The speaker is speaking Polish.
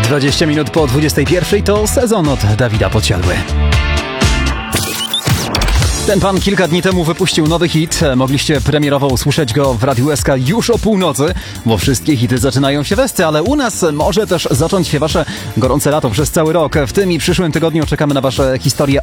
20 minut po 21 to Sezon od Dawida Podsiadły. Ten pan kilka dni temu wypuścił nowy hit. Mogliście premierowo usłyszeć go w Radiu SK już o północy, bo wszystkie hity zaczynają się w Esce, ale u nas może też zacząć się wasze gorące lato przez cały rok. W tym i przyszłym tygodniu czekamy na wasze historie